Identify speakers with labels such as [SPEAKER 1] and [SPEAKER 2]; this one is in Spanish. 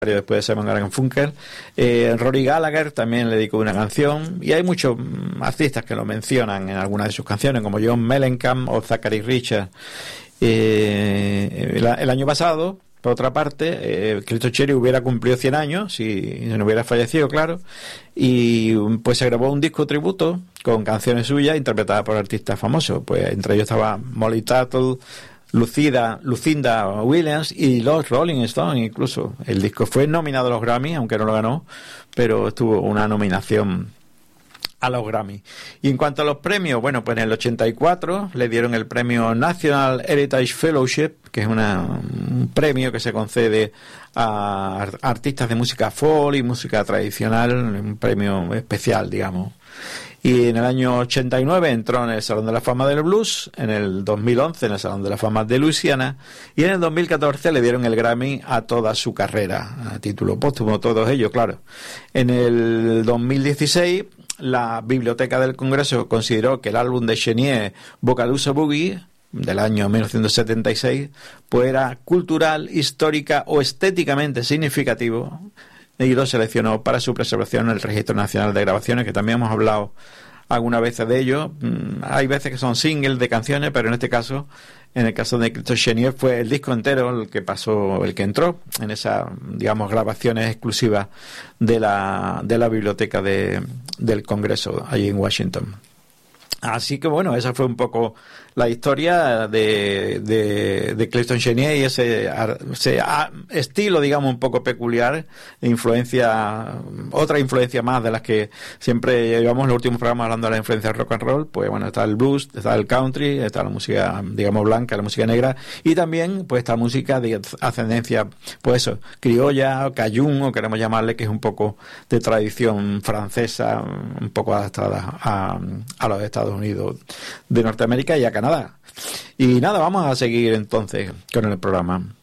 [SPEAKER 1] después de Simon Garfunkel. Rory Gallagher también le dedicó una canción, y hay muchos artistas que lo mencionan en algunas de sus canciones, como John Mellencamp o Zachary Richards. El año pasado, por otra parte, Clifton Chenier hubiera cumplido 100 años si no hubiera fallecido, claro, y pues se grabó un disco tributo con canciones suyas interpretadas por artistas famosos. Pues entre ellos estaba Molly Tuttle, Lucinda Williams y los Rolling Stones. Incluso el disco fue nominado a los Grammy, aunque no lo ganó, pero tuvo una nominación a los Grammy. Y en cuanto a los premios, bueno, pues en el 84 le dieron el premio National Heritage Fellowship, que es un premio que se concede a artistas de música folk y música tradicional, un premio especial, digamos. Y en el año 89 entró en el Salón de la Fama del Blues, en el 2011 en el Salón de la Fama de Luisiana, y en el 2014 le dieron el Grammy a toda su carrera, a título póstumo, todos ellos, claro. En el 2016 la Biblioteca del Congreso consideró que el álbum de Chenier, Vocaloose Boogie, del año 1976, pues era cultural, histórica o estéticamente significativo, y lo seleccionó para su preservación en el Registro Nacional de Grabaciones, que también hemos hablado algunas veces de ello. Hay veces que son singles de canciones, pero en este caso, en el caso de Clifton Chenier, fue el disco entero el que entró en esas, digamos, grabaciones exclusivas de la Biblioteca del Congreso allí en Washington. Así que bueno, esa fue un poco la historia de Clifton Chenier y ese estilo, digamos, un poco peculiar, otra influencia más de las que siempre llevamos en los últimos programas hablando de la influencia del rock and roll. Pues bueno, está el blues, está el country, está la música, digamos, blanca, la música negra, y también pues esta música de ascendencia, pues eso, criolla, o cajún, o queremos llamarle, que es un poco de tradición francesa, un poco adaptada a los Estados Unidos de Norteamérica y a Canadá. Y nada, vamos a seguir entonces con el programa.